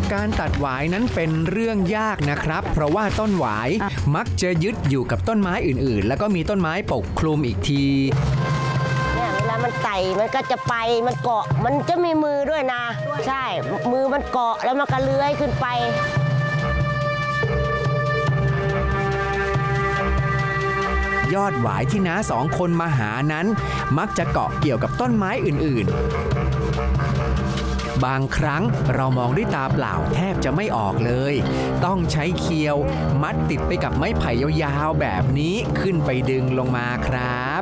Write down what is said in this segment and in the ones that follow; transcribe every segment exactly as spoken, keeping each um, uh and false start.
การตัดหวายนั้นเป็นเรื่องยากนะครับเพราะว่าต้นหวายมักจะยึดอยู่กับต้นไม้อื่นๆแล้วก็มีต้นไม้ปกคลุมอีกทีเนี่ยเวลามันไต่มันก็จะไปมันเกาะมันจะมีมือด้วยนะใช่มือมันเกาะแล้วมันก็เลื้อยขึ้นไปยอดหวายที่น้าสองคนมาหานั้นมักจะเกาะเกี่ยวกับต้นไม้อื่นๆบางครั้งเรามองด้วยตาเปล่าแทบจะไม่ออกเลยต้องใช้เคียวมัดติดไปกับไม้ไผ่ยาวๆแบบนี้ขึ้นไปดึงลงมาครับ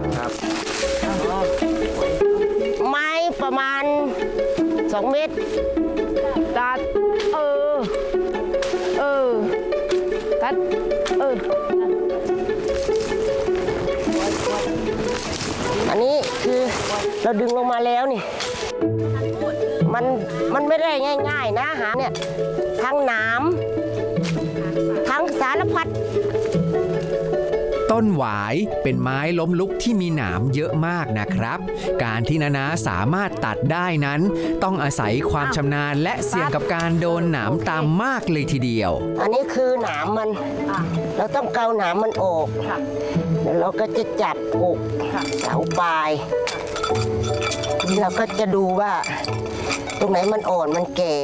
ไม้ประมาณสองเมตรตัดเออเออตัดเอออันนี้คือเราดึงลงมาแล้วนี่มันมันไม่ได้ง่ายๆนะหาเนี่ยทั้งหนามทั้งสารพัดต้นหวายเป็นไม้ล้มลุกที่มีหนามเยอะมากนะครับการที่นานาสามารถตัดได้นั้นต้องอาศัยความชำนาญและเสี่ยงกับการโดนหนามตามมากเลยทีเดียวอันนี้คือหนามมันเราต้องเกาหนามมันออกแล้วเราก็จะจับอกเสาปลายนี่เราก็จะดูว่าตรงไหนมันอ่อนมันแก่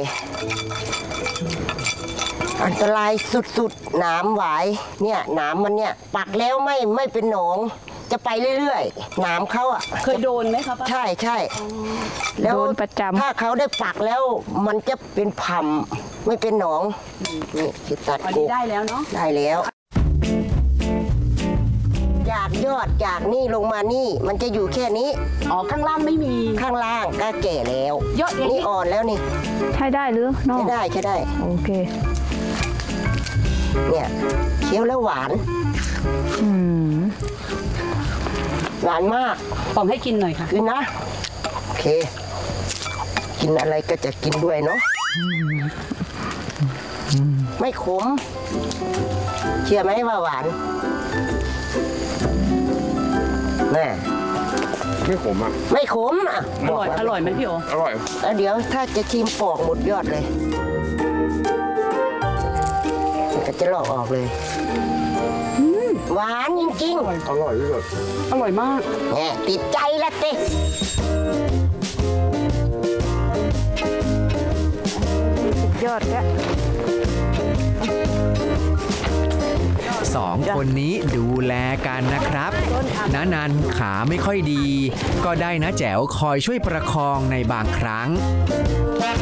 อันตรายสุดๆหนามหวายเนี่ยหนามมันเนี่ยปักแล้วไม่ไม่เป็นหนองจะไปเรื่อยๆหนามเขาอ่ะเคยโดนไหมครับใช่ใช่แล้วถ้าเขาได้ปักแล้วมันจะเป็นผ่ำไม่เป็นหนองนี่คือตัดกุ๊กได้แล้วเนาะได้แล้วจากยอดจากนี่ลงมานี่มันจะอยู่แค่นี้อ๋อข้างล่างไม่มีข้างล่างก็แก่แล้วยอดนี่อ่อนแล้วนี่ใช่ได้หรือใช่ได้ใช่ได้โอเคเนี่ยเคี้ยวแล้วหวานอืมหวานมากปอมให้กินหน่อยค่ะกินนะโอเคกินอะไรก็จะกินด้วยเนาะไม่ขมเชื่อไหมว่าหวานแม่ไม่ขมอ่ะไม่ขมอ่ะอร่อยอร่อยไหมพี่โออร่อยแล้วเดี๋ยวถ้าจะชิมปอกหมดยอดเลยก็จะลอกออกเลยหวานจริงๆอร่อยที่สุดอร่อยมากแหมติดใจละเต้ยอดแล้วสองคนนี้ดูแลกันนะครับน้านันขาไม่ค่อยดีก็ได้น้าแจ๋วคอยช่วยประคองในบางครั้ง